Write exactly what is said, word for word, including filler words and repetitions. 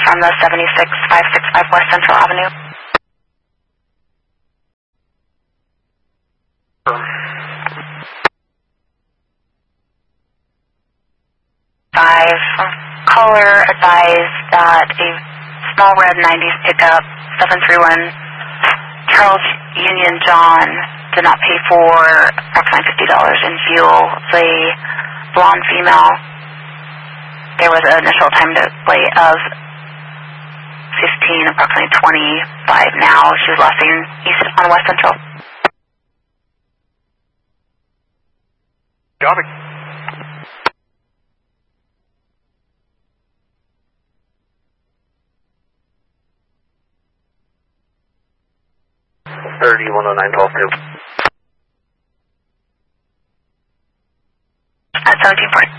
from the seventy-six five sixty-five West Central Avenue. Five, caller advised that a small red nineties pickup, seven three one Charles Union John, did not pay for approximately fifty dollars in fuel. The blonde female, there was an initial time delay of fifteen, approximately twenty-five now. She was last seen east on West Central. Copy. thirty-one oh nine twelve two. At seventeen point